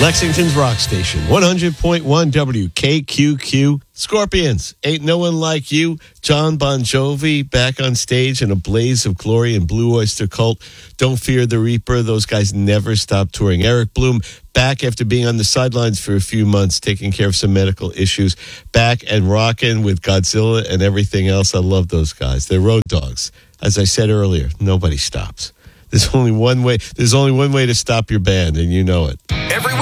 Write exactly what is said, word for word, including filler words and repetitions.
Lexington's Rock Station, one hundred point one W K Q Q. Scorpions, Ain't No One Like You. John Bon Jovi back on stage in a blaze of glory in Blue Oyster Cult. Don't Fear the Reaper. Those guys never stop touring. Eric Bloom back after being on the sidelines for a few months, taking care of some medical issues. Back and rocking with Godzilla and everything else. I love those guys. They're road dogs. As I said earlier, nobody stops. There's only one way. There's only one way to stop your band, and you know it. Every